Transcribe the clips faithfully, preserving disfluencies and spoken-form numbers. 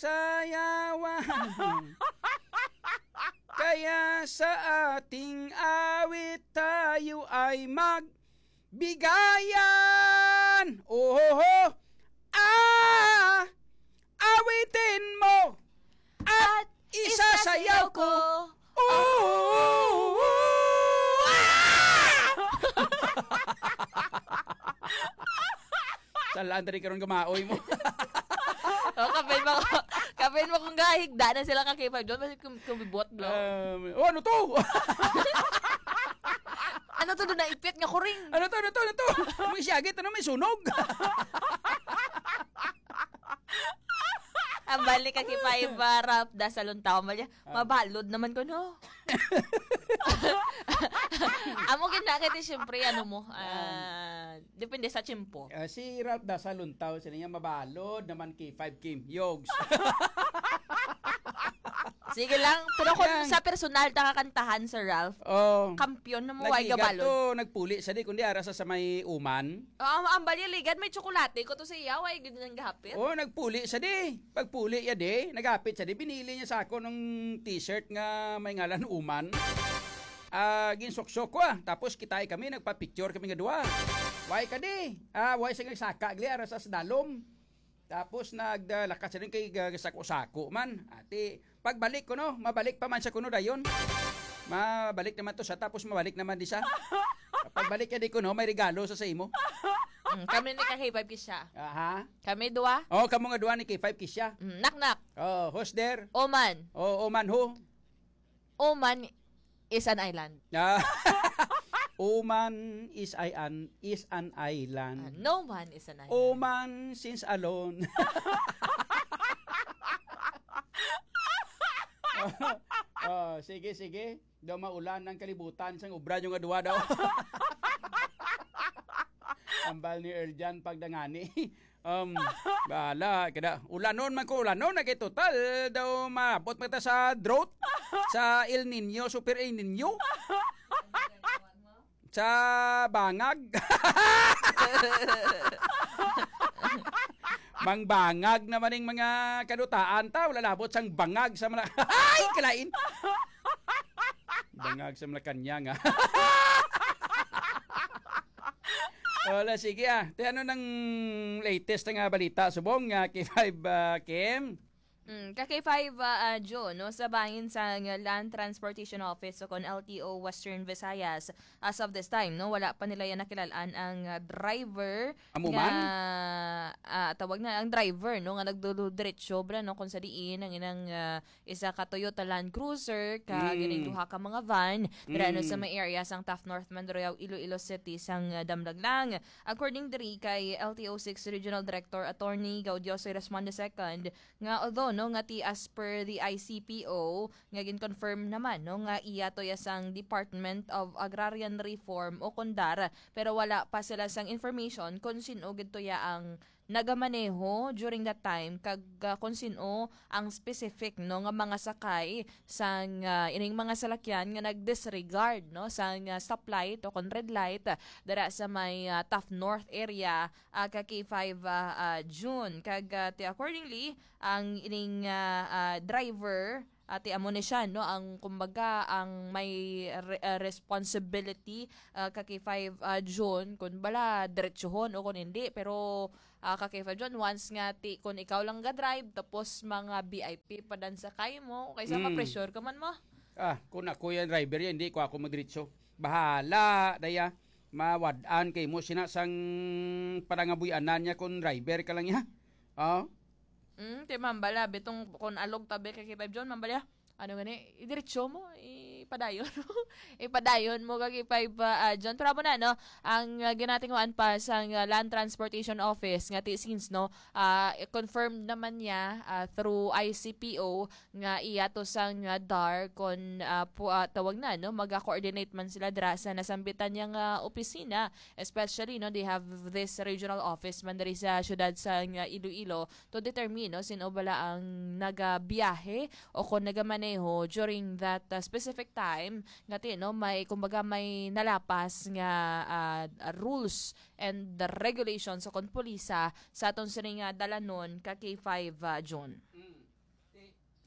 sayawan. Kaya sa ating awit tayo ay magbigayan. Oh, ah, awitin mo at isasayaw ko. Oh, salaan tari karon gamaoy mo. Oh, kapin mo, kapin mo kung gahigda na sila kakipag doon, kasi kumibot blo. Um, oh, ano to? Ano to doon na ipit nga kuring? Ano to, ano to, ano to? May siyagit, ano may sunog? Ang balik kakipay barap da sa luntaw mo niya, mabalod naman ko no. Amo ginakit eh, siyempre ano mo, uh, depende sa chimpo. Uh, si Ralph Dasalon tao sa niya mabalod naman kay five Kim Yogs. Sige lang, pero kung Yan. sa personal ta kakantahan sa Ralph, Oh. kampiyon na mo ay Nagigat gabalod. to, nagpuli sa di kundi ara sa sa may uman. Oh, ang bali ligad may tsokolate ko to sa iyaw ay gud nang gahapit. Oh, nagpuli sa di. Pagpuli ya di, nagapit sa di, binili niya sa ako ng t-shirt nga may ngalan uman. Ah, uh, ginsoksok ko ah. Tapos kitay kami, nagpa-picture kami nga duwa. Why ka di? Ah, why sa saka agli ara sa dalom. Tapos naglakas rin kay gasako-sako man. Ati, pagbalik ko no, mabalik pa man siya kuno dayon. Mabalik naman to siya, tapos mabalik naman di siya. Pagbalik ya di ko no, may regalo sa sa imo. Mm, kami ni K five kisya. Aha. Kami duwa. Oh, kamo nga duwa ni K five kisya. Mm, nak nak. Oh, who's there? Oman. Oh, Oman ho. Oman is an island. Ah. Oman is I an is an Uh, island. no man is an island. Oman since alone. Oh, sige sige. Daw maulan ng kalibutan sang ubra yung adwa daw. Ambal ni Erjan pagdangani. Um, bala kada ulanon man ko ulanon na kay total daw maabot mata sa drought sa El Nino, Super El Nino. Sa bangag. Mang bangag naman ng mga kadutaan ta, wala labot sang bangag sa mga ay kalain. Bangag sa Malacanang nga. Wala, sige ah. Te ano nang latest nga balita subong nga K five uh, Kim? Mm, ka K five uh, uh, Joe, no, sa bangin sa uh, Land Transportation Office so kon L T O Western Visayas as of this time, no, wala pa nila yan nakilalaan ang uh, driver Amuman? nga uh, tawag na ang driver, no, nga nagdududiretso bra no kung sa diin ang inang uh, isa ka Toyota Land Cruiser ka Mm. gining duha ka mga van dira no Mm. sa may area sang Taft North Mandurriao, Iloilo City sang uh, Damlaglang. According diri kay L T O six Regional Director Attorney Gaudioso Responde second nga although no nga ti as per the I C P O nga gin-confirm naman no nga iya to yasang Department of Agrarian Reform o Kondar, pero wala pa sila sang information kung sino gid to ya ang nagamaneho during that time kag uh, kung sino ang specific no nga mga sakay sang uh, ining mga salakyan nga nag-disregard no sang uh, stoplight o kon red light uh, dara sa may uh, Taft North area uh, ka K five uh, uh, June kag uh, ti accordingly ang ining uh, uh, driver ati amo ni siya no ang kumbaga ang may re- uh, responsibility uh, ka K five uh, June kun bala diretsuhon o kun hindi, pero uh, ka K five June once nga ti kun ikaw lang ga drive tapos mga V I P pa dan sa kay mo kaysa Mm. ma-pressure ka man mo. Ah, kung ako yan driver yan, hindi ko ako magdiretso. Bahala, daya. Mawadaan kay mo sinasang parangabuyanan niya kung driver ka lang ya. Oh. Mm, ti mambala betong kun alog tabi kay K five John mambala. Ano gani, idiretso mo, ipadayon mo. ipadayon mo kag K five uh, John. Pero mo na no, ang uh, ginatinguan pa sa uh, Land Transportation Office nga ti since no, uh, confirmed naman niya uh, through I C P O nga iya to sang uh, D A R kon uh, pu, uh, tawag na no, maga-coordinate man sila dira sa nasambitan niyang uh, opisina, especially no they have this regional office man diri sa syudad sa uh, Iloilo to determine no sino bala ang nagabiyahe o kon nagamaneho during that uh, specific time ngati no may kumbaga may nalapas nga uh, rules and the regulations sa kon pulisa sa aton sining uh, dalanon ka K five uh, John. Mm.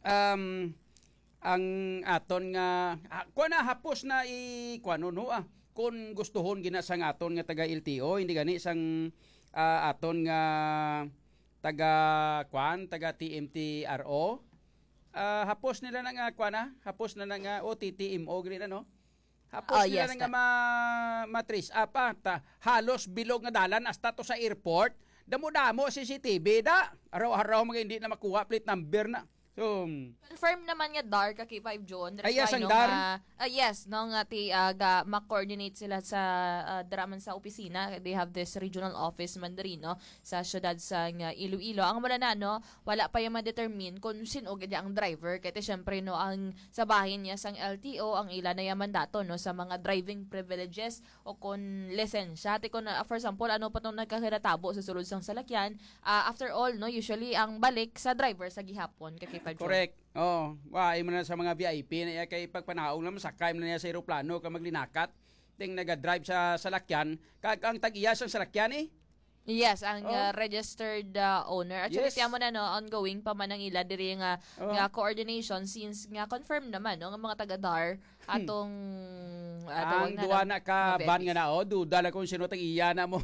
um, ang aton nga ah, kuha na hapos na i kuano no ah kung gustuhon gina sang aton nga taga L T O, hindi gani sang ah, aton nga taga kuan taga T M T R O. Ah, hapos nila na nga kuan na hapos na na nga o T T M O gani na no. Hapos Oh, nila yes, na nga ma matris apa ta, halos bilog nga dalan hasta to sa airport. Damo-damo C C T V da. Araw-araw mga hindi na makuha plate number na. So, Confirm naman nga D A R ka K five John. Ay, yes, ang D A R? Uh, yes, no nga ti uh, ga ma-coordinate sila sa uh, daraman sa opisina. They have this regional office man diri no sa syudad sa nga Iloilo. Ang wala na no, wala pa yung ma-determine kung sino gid ang driver kay syempre no ang sa bahin niya sang L T O ang ila na yung mandato no sa mga driving privileges o kon lisensya. Ti kon uh, for example ano pa tong nagkahiratabo sa sulod sang salakyan, uh, after all no usually ang balik sa driver sa gihapon kay K five John. correct. Oh, wa mo na sa mga V I P na iya kay pagpanaog naman sakay mo na niya sa eroplano ka maglinakat. Ting naga-drive sa salakyan, kag ang tag-iya sang salakyan eh. Yes, ang Oh. uh, registered uh, owner. Actually, Yes. tiyan mo na no, ongoing pa man ang ila diri nga Oh. nga coordination since nga confirm naman no nga mga taga D A R atong uh, tawag ang duwa na ka mga ban bebis. nga na oh, duda la kung sino tag-iya na mo.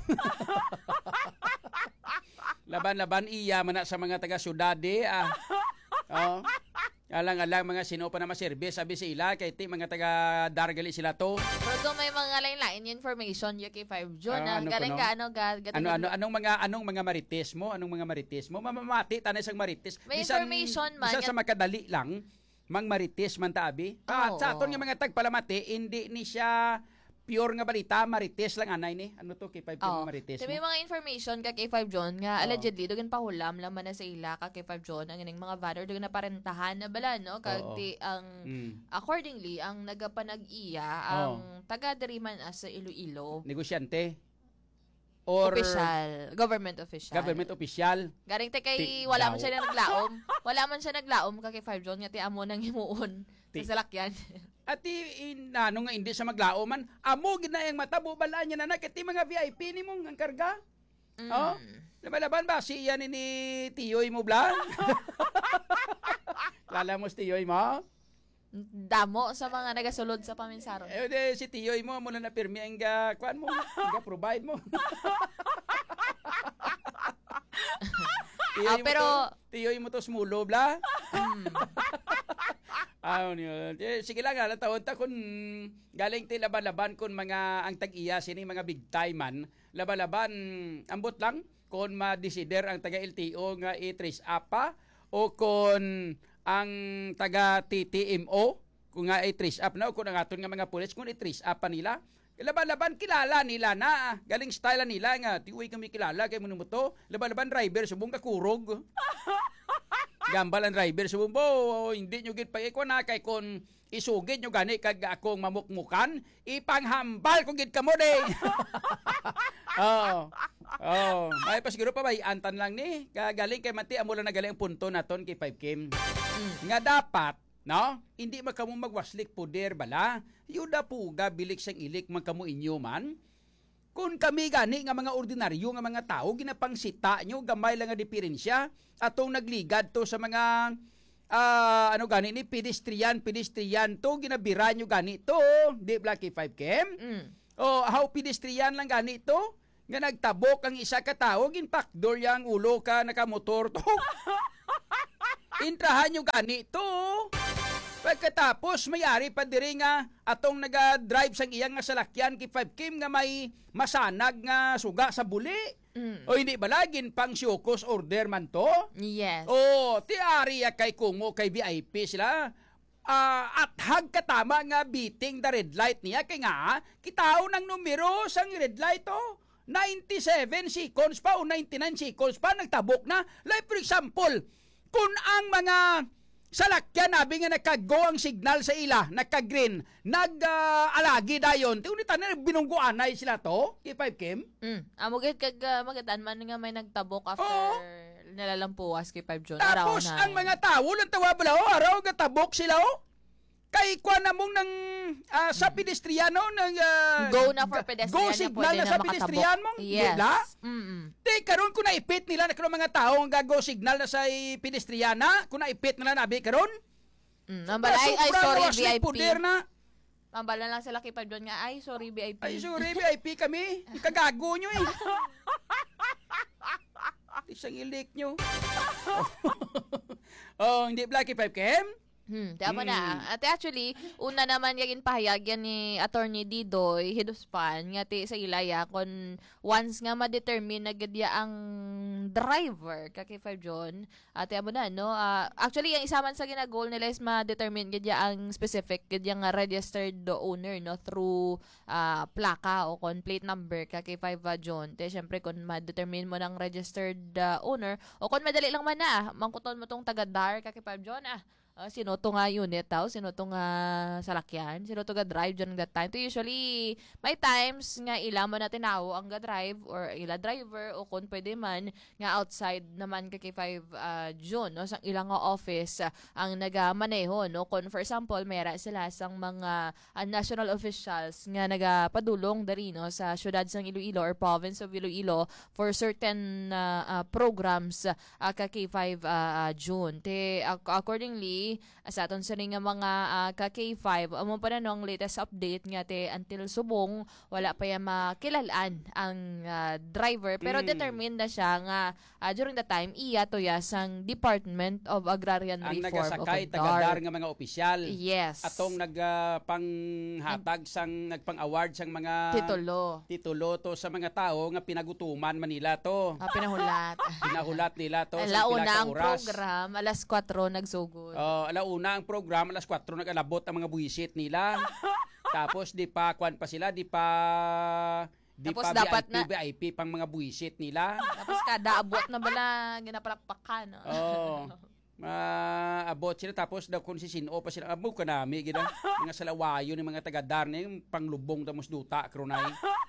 Laban-laban iya man na sa mga taga syudade ah. Oh. Alang-alang mga sino pa na ma-service sabi sila kay ti mga taga Dargali sila to. Pero kung may mga lain-lain information yung K five John, Ah, ah, ano galing kuno? ka ano ga, ga- Ano ano anong mga anong mga marites mo? Anong mga marites mo? Mamamati tanay sang marites. May Bisan- information man bisan yan. sa makadali lang mang marites man ta abi. Ah, Oo. sa aton nga mga tagpalamati hindi ni siya pure nga balita, marites lang anay ni. Ano to kay five Oh. marites So, may mo? mga information ka K five John nga Oo. allegedly dugan pahulam laman na sa ila ka K five John ang ining mga vanner dugan na parentahan na bala no kag Oo. ti ang Mm. accordingly ang nagapanag-iya ang taga diri man as sa Iloilo Negosyante or official, government official. government official. Garing te kay Ti- wala daw. man siya na naglaom. Wala man siya naglaom ka kay five John nga ti amo nang himuon Ti- sa salakyan. At i ano nga hindi sa maglao man, amo gid na yang matabo balaan niya na nakiti mga V I P ni mong ang karga. Mm. Oh? Laban-laban ba si iyan ni Tiyoy mo bla? Lala mo si Tiyoy mo? Damo sa mga nagasulod sa paminsaron. Eh de, si Tiyoy mo muna na pirmi ang ga kuan mo, ang ga provide mo. Tiyoy Ah, mo pero- to, Tiyoy mo to smulo bla. Mm. Ah, yun. Eh, sige lang, alam taon ta kung galing ti laban-laban kung mga ang tag-iya sini mga big time man, laban-laban ambot lang kung ma-desider ang taga L T O nga i-trace up pa o kung ang taga T T M O kung nga i-trace up na o kung ang aton nga mga pulis kung i-trace up pa nila. Laban-laban kilala nila na galing style nila nga tiway kami kilala kay mo to laban-laban driver subong ka kurog. Gambal ang driver sa bumbo, hindi nyo gid pa iko na kay kon isugid nyo gani kag akong mamukmukan, ipanghambal kung gid kamo de. Oh. Oh, may pa siguro pa bay antan lang ni kagaling kay mati amo lang nagaling ang punto naton kay five Kim. Nga dapat, no? Hindi man kamo magwaslik puder bala. Yuda puga bilik sang ilik man kamo inyo man. Kung kami gani nga mga ordinaryo nga mga tao ginapangsita nyo gamay lang nga diferensya atong nagligad to sa mga ah, ano gani ni pedestrian pedestrian to ginabira nyo gani to di Blacky five Kem Mm. o how pedestrian lang gani to nga nagtabok ang isa ka tao ginpakdor yang ulo ka nakamotor to intrahan nyo gani to. Pagkatapos mayari pa diri nga atong naga-drive sang iyang nga salakyan kay five Kim nga may masanag nga suga sa buli. Mm. O hindi ba lagin pang syokos order man to? Yes. O tiari ya kay kungo kay V I P sila. Ah, at hag katama nga beating the red light niya kay nga kitaw ng numero sang red light to. ninety-seven seconds pa o ninety-nine seconds pa nagtabok na. Like for example, kung ang mga salakyan nabi nga nagka-go ang signal sa ila, nagka-green, nag-alagi uh, dayon. Tiunitan na binungguanay sila to, kay five Kim. Mm. Amo gid kag uh, magataan man nga may nagtabok after Oo. nalalampuas kay five John. Tapos Araw na. ang mga tao lang tawa bala, oh, araw gatabok sila oh. Kay kwa namong nang ah, sa pedestriano ng ah, Go na for pedestrian Go na signal pwede na na sa makatabok. pedestrian mo. Yes. Di ba? Mm-mm. Di karon kung naipit nila na karon mga tao ang go signal na sa pedestriana, kung naipit nila nabi karon. Mm, ambala, ay, ay, Sobrang sorry, lawas V na I P. poder na. Ambala lang sila kay Pablo nga, ay, sorry, V I P. Ay, sorry, V I P kami. Kagago nyo eh. Isang ilik nyo. Oh, hindi Blacky five K M? Hmm, tama Mm. na. At actually, una naman yung pahayag yan ni Attorney Didoy Hiduspan nga ti sa ilaya kung once nga ma-determine na gadya ang driver kaki five John. At mo na no. Ah, actually, yung isa man sa ginagol nila is ma-determine gadya ang specific gadya nga registered owner no through ah, plaka o kon plate number kaki five John. Te syempre kung ma-determine mo ng registered ah, owner o kung madali lang man na mangkuton mo tong taga-dar kaki five John ah. Uh, sino to nga unit tao, sino to nga salakyan, sino to ga drive dyan that time. To usually, may times nga ila mo natin tao ang ga drive or ila driver o kung pwede man nga outside naman kay five uh, June no sang ilang nga office uh, ang nagamaneho no kung for example mayra sila sang mga uh, national officials nga nagapadulong dari no sa syudad sang Iloilo or province of Iloilo for certain uh, uh, programs uh, kay five uh, uh, June. Te uh, accordingly sa aton sa nga mga uh, ka K five amo pa na nung latest update nga te until subong wala pa ya makilalaan ang uh, driver pero Mm. determined na siya nga uh, during the time iya to ya sang Department of Agrarian Ang Reform nagasakay of tagadar nga mga opisyal. Yes. Atong nagpanghatag sang nagpang-award sang mga titulo. titulo to sa mga tao nga pinagutuman Manila to. Ah, pinahulat. Pinahulat nila to Ala sa una pila ka ang oras. program alas kwatro nagsugod. Oh, alauna ang program alas kwatro nag-alabot ang mga buwisit nila. Tapos di pa kwan pa sila, di pa di Tapos pa dapat V I P, na- V I P pang mga buwisit nila. Tapos kada abot na bala ginapalakpakan. No? Oh. Maabot sila tapos daw kung si Sino pa sila abo ka nami gida mga salawayo ni mga taga-dar na yung panglubong tamos duta kronay.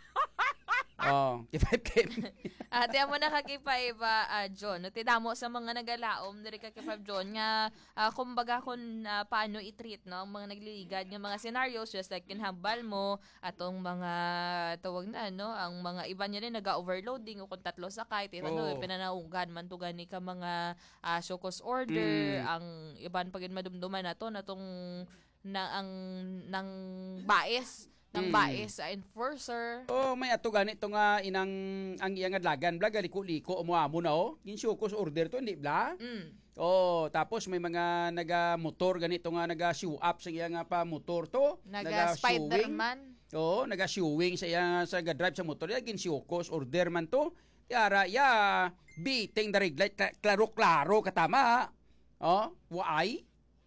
Oh, K five K M. Ate mo na kaki five uh, John. No, tidamo sa mga nagalaom diri kaki five John nga uh, kumbaga kun uh, paano i-treat no ang mga nagliligad nga mga scenarios just like kinhambal mo atong mga tawag na no ang mga iba niya rin naga-overloading o kung tatlo sakay ti ano Oo. pinanaunggan man to gani ka mga uh, show cause order Mm. ang iban pagin madumduman nato natong na ang ng baes ng Mm. baes sa enforcer. Oh, may ato ganito nga inang ang iyang adlagan bla liko-liko mo amo na oh. Ginsukos order to hindi bla. Mm. Oh, tapos may mga naga-motor ganito nga naga-show up sa iya nga pa motor to. Naga-showing. Naga-Spiderman. Oo, naga-showing sa iya sa ga-drive sa motor. Ya ginsukos order man to. Tiara ya beating the red light Kla- klaro-klaro katama. Oh, waay.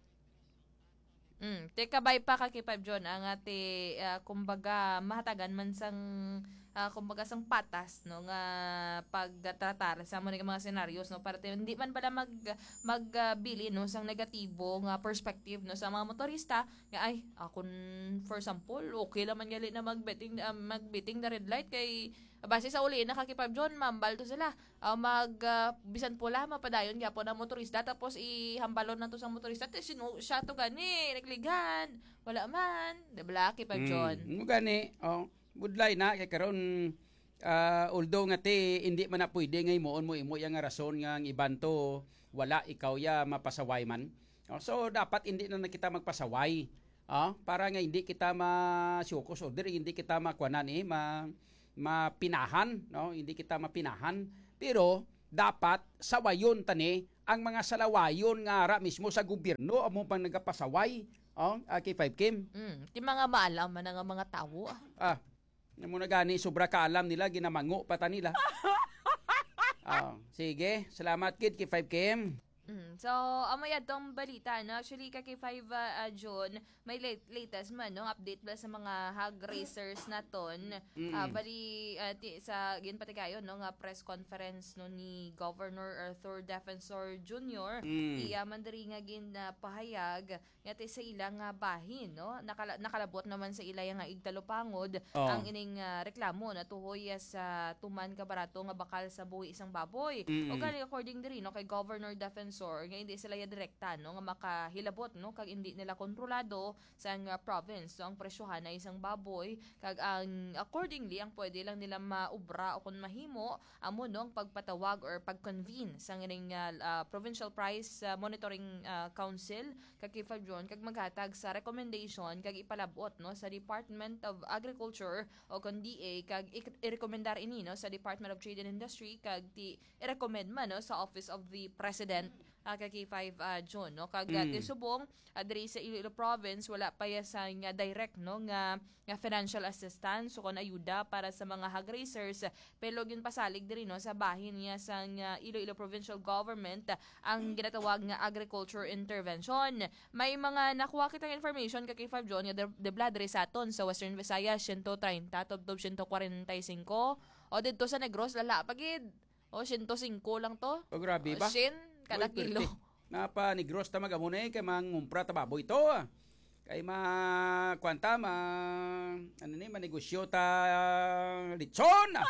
Mm, te kabay pa ka kay Five John ang ate ah, kumbaga mahatagan man sang ah, kumbaga sang patas no nga pagtratar sa mo nga mga scenarios no para te- hindi man pala mag magbili no sang negatibo nga perspective no sa mga motorista nga ay akon for example okay lang man gali na magbeting uh, magbiting na red light kay base sa uli na kaki Five John mambal to sila uh, mag uh, bisan pula mapadayon gyapon ang motorista tapos ihambalon na to sang motorista te sino siya to gani nagligan wala man de blaki Five John. Mm, gani. Oh, budlay na kay karon ah, although nga ti hindi man na pwede nga imoon mo imo yang nga rason nga ang iban to wala ikaw ya mapasaway man. Oh, so dapat hindi na, na kita magpasaway. Ah, para nga hindi kita ma-sukos order, hindi kita makuanan eh ma mapinahan, no? Hindi kita mapinahan. Pero dapat sawayon tani ang mga salawayon nga ara mismo sa gobyerno amo pang nagapasaway. Oh, ah, kay five Kim. Mm, ti mga maalam man nga mga tawo. ah. Ah, na muna gani sobra kaalam nila ginamango pata nila. Ah, sige, salamat kid kay five Kim. Mm, so, amoy atong balita, no? Actually, kaki five uh, June, may late, latest man, no? Update ba sa mga hog racers naton. Mm. Ah, bali, uh, ti, sa, gin pati kayo, no? Nga press conference, no? Ni Governor Arthur Defensor Junior Mm. Iya man diri nga gin uh, pahayag, nga ti sa ilang nga bahin, no? Nakala, nakalabot naman sa ila nga igtalupangod, Oh. ang ining uh, reklamo na tuhoy uh, sa tuman ka barato nga bakal sa buhi isang baboy. Mm. O gali according diri, no? Kay Governor Defensor sponsor nga hindi sila ya direkta no nga makahilabot no kag hindi nila kontrolado sa nga province. So ang presyohan na isang baboy kag ang accordingly ang pwede lang nila maubra o kung mahimo amo no ang pagpatawag or pag-convene sa nganing uh, uh, Provincial Price uh, Monitoring uh, Council kag Kifabjon kag maghatag sa recommendation kag ipalabot no sa Department of Agriculture o kun D A kag i- i-recomendar ini no sa Department of Trade and Industry kag ti i-recommend man no sa Office of the President uh, kag K five uh, June no kag mm. ti subong uh, diri sa Iloilo Province wala pa ya sa nga direct no nga, nga financial assistance so kon ayuda para sa mga hog raisers pero gyud pasalig diri no sa bahin niya sa nga Iloilo Provincial Government uh, ang ginatawag nga agriculture intervention. May mga nakuha kitang information kag K five John nga de, de Bladre sa aton sa Western Visayas one thirty tubtob one forty-five o dito sa Negros lala pagid o one oh five lang to. O grabe ba? Shin kada kilo. Napa Negros ta magamunay kay mangumpra ta baboy to. Ah. Kay ma kwanta ma ano ni manegosyo ta lechon. Ah.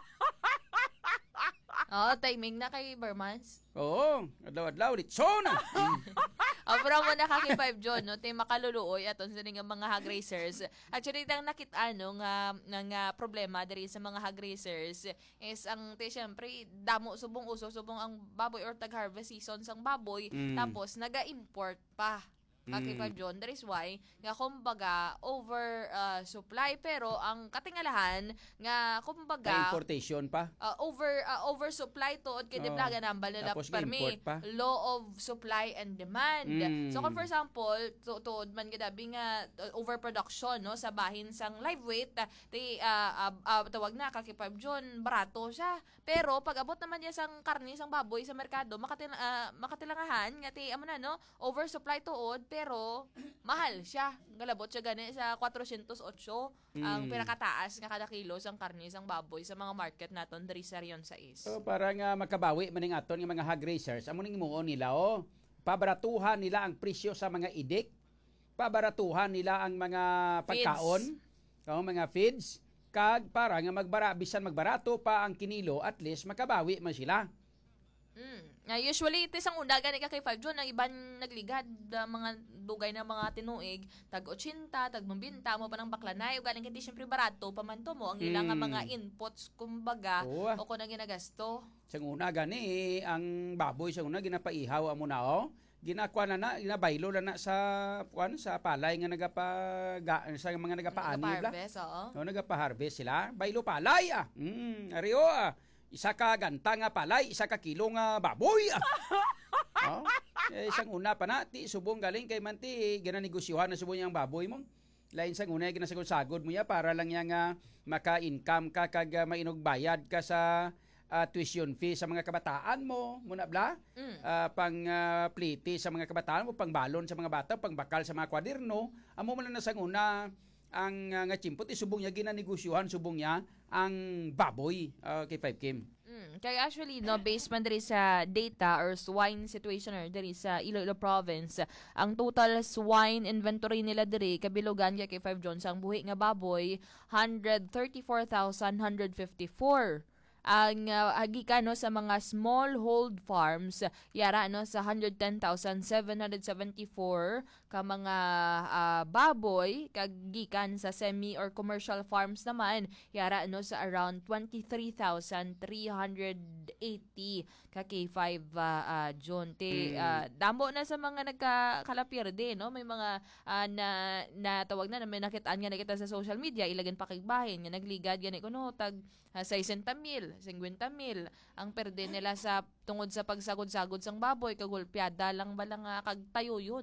Oh, timing na kay Bermans. Oo, adlaw-adlaw lechon. Ah. Abra mo na ka kay five John no, tay makaluluoy aton sa nga mga hog racers. Actually tang nakit-ano nga nga problema diri sa mga hog racers is ang te syempre damo subong uso subong ang baboy or tag harvest season sang baboy Mm. tapos naga-import pa. Kaki five John, that is why nga kumbaga over uh, supply pero ang katingalahan nga kumbaga May importation pa. uh, over uh, oversupply tuod kay Oo. diblaga nambal nila Tapos permi import pa. law of supply and demand. Mm. So kung for example tu- tuod man gadabi nga uh, overproduction no sa bahin sang live weight uh, ti uh, uh, uh, tawag na kakipab John barato siya pero pag abot naman niya sang karne sang baboy sa merkado makatil uh, makatilangahan nga ti amo na no oversupply tuod pero mahal siya galabot siya gani sa four oh eight ang Mm. pinakataas nga kada kilo sang karne sang baboy sa mga market naton diri sa Rion sa is. So para nga makabawi maning aton nga mga hog raisers, amo ning muon nila oh. Pabaratuhan nila ang presyo sa mga idik. Pabaratuhan nila ang mga pagkaon, o mga feeds kag para nga magbara bisan magbarato pa ang kinilo at least makabawi man sila. Mm. Uh, usually ito isang una gani ka kay five John ang iban nagligad uh, mga dugay na mga tinuig tag eighty, tag mambinta mo pa ng baklanay o galing hindi syempre barato pamanto mo ang ilang Mm. mga inputs kumbaga Oo. o kung ang ginagasto. Sang una gani eh, ang baboy sa una ginapaihaw amo na oh. Ginakuha na na, ginabaylo na na sa kuan sa palay nga nagapa ga, sa mga nagapaani bla. Nagpa-harvest, oo. No, nagapa-harvest sila. Baylo palay ah. Mm, ariyo ah. Isa ka ganta nga palay, isa ka kilo nga baboy ah. Oh, eh, isang una pa na, ti subong galing kay manti ginanegosyohan na subong yang baboy mo. Lain sang una ginasagod-sagod mo ya para lang yang uh, maka-income ka kag uh, mainog bayad ka sa uh, tuition fee sa mga kabataan mo, muna bla. Mm. Uh, pang uh, pliti sa mga kabataan mo, pang balon sa mga bata, pang bakal sa mga kwaderno. Amo man na sang una ang uh, nga chimpot isubong niya ginanegosyohan subong niya ang baboy uh, kay five Kim. Mm. Kaya actually, no, based man diri sa data or swine situation or diri sa Iloilo Province, ang total swine inventory nila diri, kabilugan kay five John, ang buhi nga baboy, one hundred thirty-four thousand one hundred fifty-four. Ang uh, agika no sa mga smallhold farms yara no sa one hundred ten thousand seven hundred seventy-four ka mga uh, baboy kag gikan sa semi or commercial farms naman yara no sa around twenty-three thousand three hundred eighty ka K five uh, uh, John te uh, damo na sa mga nagkakalapirde no may mga uh, na natawag na, na may nakitaan nga nakita sa social media ilagan pa kay bahin nga nagligad gani kuno tag uh, sixty mil fifty mil ang perde nila sa tungod sa pagsagod-sagod sang baboy kagulpiada lang ba lang uh, kag tayo yun